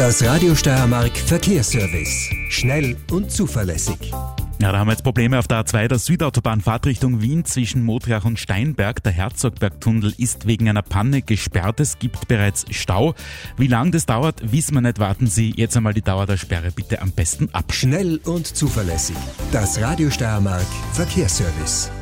Das Radio Steiermark Verkehrsservice. Schnell und zuverlässig. Ja, da haben wir jetzt Probleme auf der A2, der Südautobahn Fahrtrichtung Wien zwischen Motrach und Steinberg. Der Herzogbergtunnel ist wegen einer Panne gesperrt. Es gibt bereits Stau. Wie lange das dauert, wissen wir nicht. Warten Sie jetzt einmal die Dauer der Sperre bitte am besten ab. Schnell und zuverlässig. Das Radio Steiermark Verkehrsservice.